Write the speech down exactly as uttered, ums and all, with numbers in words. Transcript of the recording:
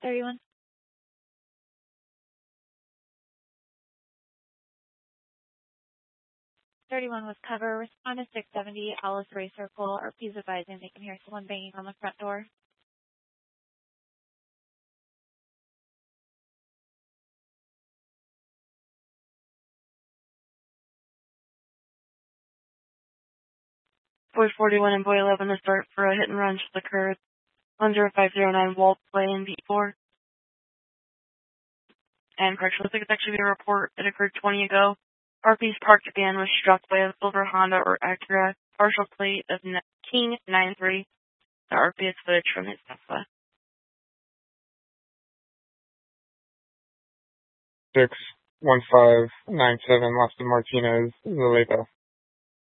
thirty-one. thirty-one was cover. Respond to six seventy, Alice Ray Circle. R P's advising they can hear someone banging on the front door. Boy forty-one and Boy eleven to start for a hit and run just occurred. one zero five zero nine Walt Play in beat four. And correction, looks like it's actually a report. It occurred twenty ago. R P's parked van was struck by a silver Honda or Acura. Partial plate of King nine three. The R P has footage from his Tesla. six one five nine seven Lofton Martinez, Zaleta.